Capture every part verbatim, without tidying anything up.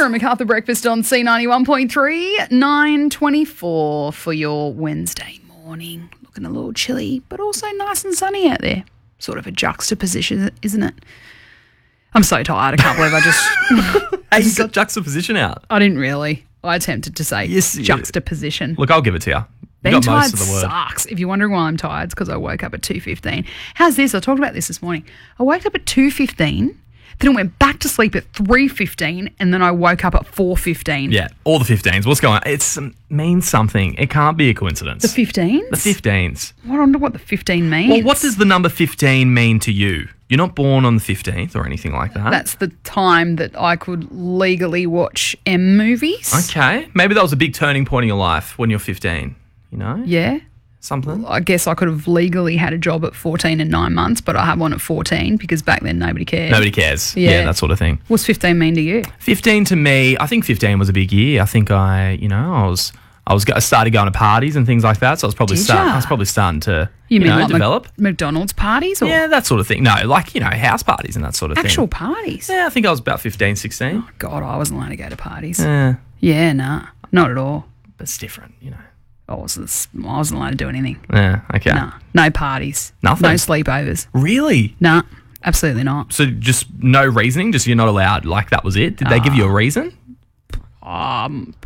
and MacArthur Breakfast on C ninety-one point three, nine twenty-four for your Wednesday morning. Looking a little chilly, but also nice and sunny out there. Sort of a juxtaposition, isn't it? I'm so tired. I can't believe I just... Hey, you got juxtaposition out. I didn't really. I attempted to say Yes, you- juxtaposition. Look, I'll give it to you. You Being got tired most of the word. sucks. If you're wondering why I'm tired, it's because I woke up at two fifteen. How's this? I talked about this this morning. I woke up at two fifteen, then I went back to sleep at three fifteen, and then I woke up at four fifteen. Yeah, all the fifteens. What's going on? It um, means something. It can't be a coincidence. The fifteens? The fifteens. I wonder what the fifteen means. Well, what does the number fifteen mean to you? You're not born on the fifteenth or anything like that. That's the time that I could legally watch M movies. Okay. Maybe that was a big turning point in your life when you're fifteen, you know? Yeah. Something. I guess I could have legally had a job at fourteen and nine months, but I had one at fourteen because back then nobody cared. Nobody cares. Yeah. Yeah, that sort of thing. What's fifteen mean to you? fifteen to me, I think fifteen was a big year. I think I, you know, I was I was I started going to parties and things like that, so I was probably Did starting ya? I was probably starting to You, you, mean know, like Mac- develop. McDonald's parties or Yeah, that sort of thing. No, like, you know, house parties and that sort of actual thing. parties? Yeah, I think I was about fifteen, sixteen. Oh, God, I wasn't allowed to go to parties. Yeah, Yeah, nah, not at all. but it's different, you know. I wasn't, I wasn't allowed to do anything. Yeah, okay. Nah, no parties. Nothing? No sleepovers. Really? Nah, absolutely not. So just no reasoning, just you're not allowed, like that was it? Did they give you a reason? Um,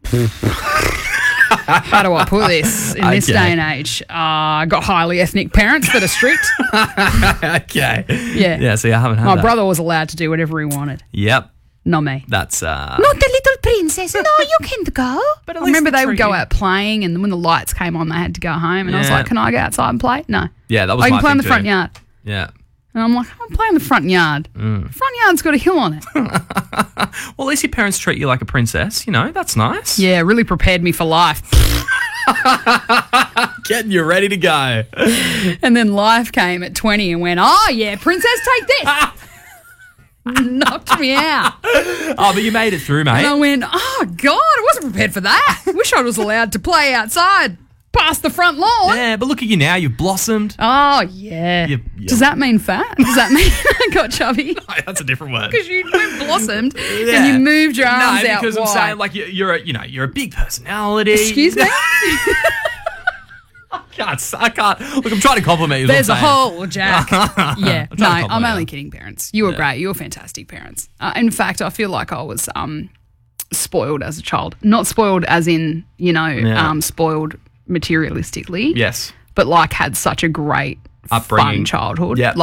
how do I put this in this Okay. day and age? Uh, I got highly ethnic parents that are strict. Okay. Yeah. Yeah, so you haven't had My that. brother was allowed to do whatever he wanted. Yep. Not me. That's, uh... Not the little princess. No, you can go. But I at least remember they they would treat go you- out playing, and when the lights came on, they had to go home. And I was Yeah. like, "Can I go outside and play?" No. Yeah, that was I my can play in thing the front too. yard. Yeah. And I'm like, I'm playing the front yard. Mm. The front yard's got a hill on it. Well, at least your parents treat you like a princess, you know, that's nice. Yeah, really prepared me for life. Getting you ready to go. And then life came at twenty and went, "Oh yeah, princess, take this." Knocked me out. Oh, but you made it through, And I mate. went, "Oh God, I wasn't prepared for that. Wish I was allowed to play outside past the front lawn." Yeah, but look at you now, you've blossomed. Oh yeah. You- you- Does that mean fat? Does that mean I got chubby? That's a different word. Because you went blossomed Yeah. and you moved your arms no, out because I'm wide. saying, like, you- you're a, you know, you're a big personality. Excuse me? I can't, s- I can't. Look, I'm trying to compliment you. is what There's a I'm saying. hole, Jack. Yeah, I'm no, trying to I'm compliment only you. kidding, parents. You were great. You were fantastic parents. Uh, in fact, I feel like I was um, spoiled as a child. Not spoiled as in, you know, Yeah. um, spoiled materialistically. Yes. But like had such a great, Upbringing. fun childhood. Yep.